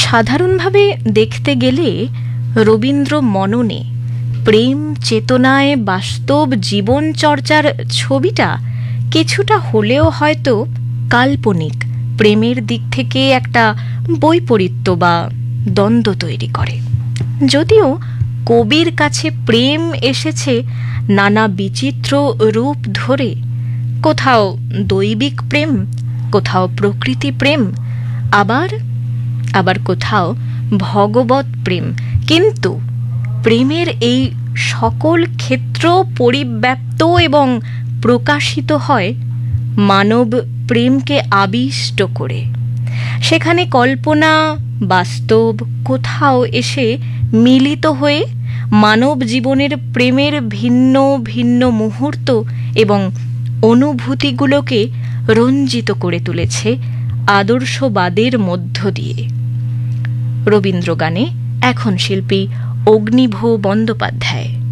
সাধারণভাবে দেখতে গেলে রবীন্দ্র মননে প্রেম চেতনায় বাস্তব জীবন চর্চার ছবিটা কিছুটা হলেও হয়তো কাল্পনিক প্রেমের দিক থেকে একটা বৈপরীত্য বা দ্বন্দ্ব তৈরি করে। যদিও কবির কাছে প্রেম এসেছে নানা বিচিত্র রূপ ধরে, কোথাও দৈবিক প্রেম, কোথাও প্রকৃতি প্রেম, আবার আবার কোথাও ভগবত প্রেম, কিন্তু প্রেমের এই সকল ক্ষেত্র পরিব্যাপ্ত এবং প্রকাশিত হয় মানব প্রেমকে আবিষ্ট করে। সেখানে কল্পনা বাস্তব কোথাও এসে মিলিত হয়ে মানব জীবনের প্রেমের ভিন্ন ভিন্ন মুহূর্ত এবং অনুভূতিগুলোকে রঞ্জিত করে তুলেছে আদর্শবাদের মধ্য দিয়ে। রবীন্দ্রগানে এখন শিল্পী অগ্নিভ বন্দ্যোপাধ্যায়।